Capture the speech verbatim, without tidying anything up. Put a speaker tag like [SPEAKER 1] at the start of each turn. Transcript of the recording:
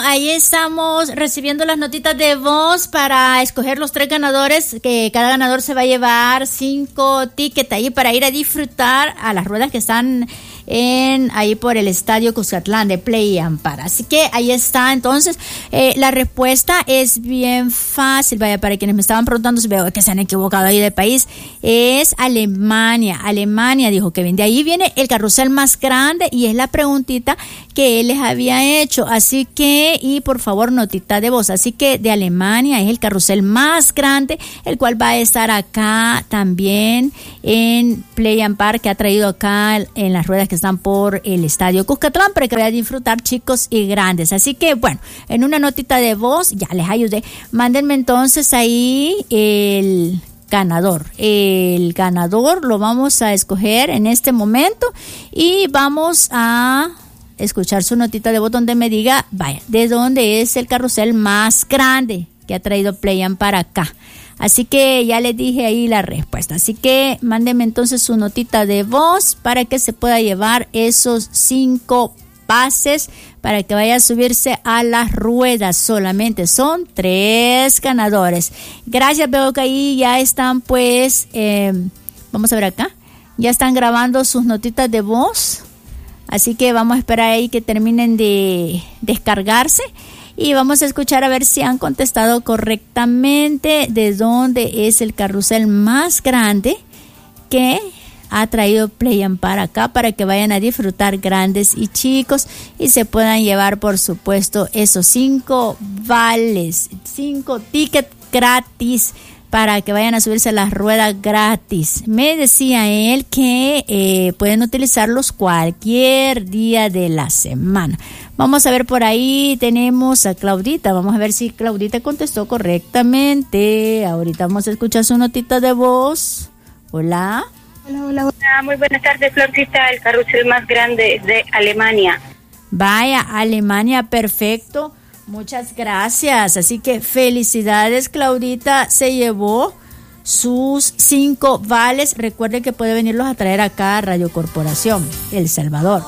[SPEAKER 1] ahí estamos recibiendo las notitas de voz para escoger los tres ganadores, que cada ganador se va a llevar cinco tickets ahí para ir a disfrutar a las ruedas que están en ahí por el estadio Cuscatlán de Play Ampara. Así que ahí está. Entonces, eh, la respuesta es bien fácil. Vaya, para quienes me estaban preguntando si veo que se han equivocado ahí de país, es Alemania. Alemania dijo que de ahí viene el carrusel más grande y es la preguntita que él les había hecho. Así que, y por favor, notita de voz. Así que de Alemania es el carrusel más grande, el cual va a estar acá también en Play Ampara, que ha traído acá en las ruedas que están por el estadio Cuscatlán para que vayan a disfrutar chicos y grandes. Así que bueno, en una notita de voz ya les ayudé. Mándenme entonces ahí el ganador. El ganador lo vamos a escoger en este momento y vamos a escuchar su notita de voz donde me diga, vaya, de dónde es el carrusel más grande que ha traído Play Ampara acá. Así que ya les dije ahí la respuesta. Así que mándenme entonces su notita de voz para que se pueda llevar esos cinco pases para que vaya a subirse a las ruedas. Solamente son tres ganadores. Gracias, veo que ahí ya están pues, eh, vamos a ver acá, ya están grabando sus notitas de voz. Así que vamos a esperar ahí que terminen de descargarse. Y vamos a escuchar a ver si han contestado correctamente de dónde es el carrusel más grande que ha traído Play Ampara acá para que vayan a disfrutar grandes y chicos y se puedan llevar, por supuesto, esos cinco vales, cinco tickets gratis para que vayan a subirse a las ruedas gratis. Me decía él que eh, pueden utilizarlos cualquier día de la semana. Vamos a ver por ahí, tenemos a Claudita. Vamos a ver si Claudita contestó correctamente. Ahorita vamos a escuchar su notita de voz. Hola.
[SPEAKER 2] Hola, hola, hola. Muy buenas tardes, Florcita. El carrusel más grande es de Alemania.
[SPEAKER 1] Vaya, Alemania, perfecto. Muchas gracias. Así que felicidades, Claudita. Se llevó sus cinco vales. Recuerden que puede venirlos a traer acá a Radio Corporación El Salvador.